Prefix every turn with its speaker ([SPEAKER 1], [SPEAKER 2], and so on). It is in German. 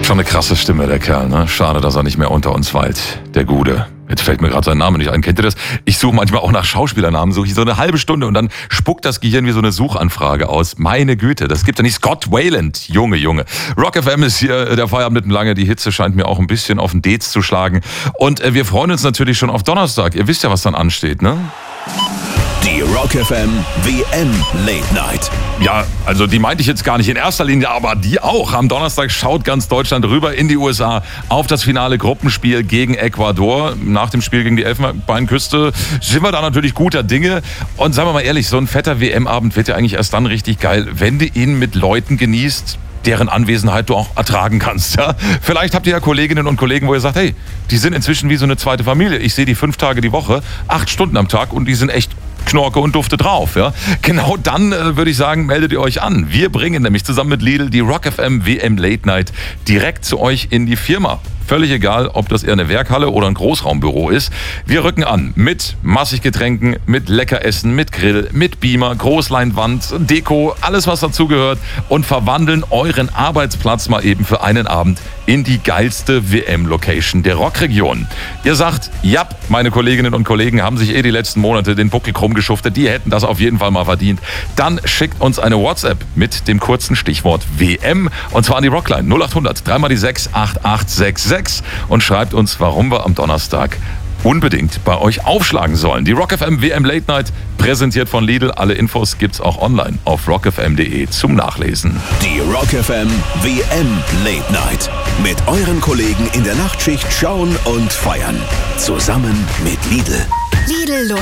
[SPEAKER 1] Schon eine krasse Stimme, der Kerl, ne? Schade, dass er nicht mehr unter uns weilt. Der Gude. Jetzt fällt mir gerade sein Name nicht ein. Kennt ihr das? Ich suche manchmal auch nach Schauspielernamen, suche ich so eine halbe Stunde und dann spuckt das Gehirn wie so eine Suchanfrage aus. Meine Güte, das gibt ja nicht. Scott Weiland, Junge. Rock FM ist hier, der Feierabend mitten lange. Die Hitze scheint mir auch ein bisschen auf den Dez zu schlagen. Und wir freuen uns natürlich schon auf Donnerstag. Ihr wisst ja, was dann ansteht, ne?
[SPEAKER 2] Die Rock FM WM Late Night.
[SPEAKER 1] Ja, also die meinte ich jetzt gar nicht in erster Linie, aber die auch. Am Donnerstag schaut ganz Deutschland rüber in die USA auf das finale Gruppenspiel gegen Ecuador. Nach dem Spiel gegen die Elfenbeinküste sind wir da natürlich guter Dinge. Und sagen wir mal ehrlich, so ein fetter WM-Abend wird ja eigentlich erst dann richtig geil, wenn du ihn mit Leuten genießt, deren Anwesenheit du auch ertragen kannst. Ja? Vielleicht habt ihr ja Kolleginnen und Kollegen, wo ihr sagt, hey, die sind inzwischen wie so eine zweite Familie. Ich sehe die 5 Tage die Woche, 8 Stunden am Tag und die sind echt Knorke und Dufte drauf. Ja? Genau dann würde ich sagen, meldet ihr euch an. Wir bringen nämlich zusammen mit Lidl die Rock FM WM Late Night direkt zu euch in die Firma. Völlig egal, ob das eher eine Werkhalle oder ein Großraumbüro ist. Wir rücken an mit massig Getränken, mit Leckeressen, mit Grill, mit Beamer, Großleinwand, Deko, alles was dazugehört und verwandeln euren Arbeitsplatz mal eben für einen Abend in die geilste WM-Location der Rockregion. Ihr sagt, ja, meine Kolleginnen und Kollegen haben sich die letzten Monate den Buckel krumm geschuftet, die hätten das auf jeden Fall mal verdient. Dann schickt uns eine WhatsApp mit dem kurzen Stichwort WM und zwar an die Rockline 0800 3 x 6 8866 und schreibt uns, warum wir am Donnerstag unbedingt bei euch aufschlagen sollen. Die Rock FM WM Late Night, präsentiert von Lidl. Alle Infos gibt's auch online auf rockfm.de zum Nachlesen.
[SPEAKER 2] Die Rock FM WM Late Night. Mit euren Kollegen in der Nachtschicht schauen und feiern. Zusammen mit Lidl.
[SPEAKER 3] Lidl